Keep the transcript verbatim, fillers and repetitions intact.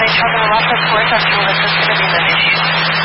having trouble with lots of course, I'm told that this is going to be an issue.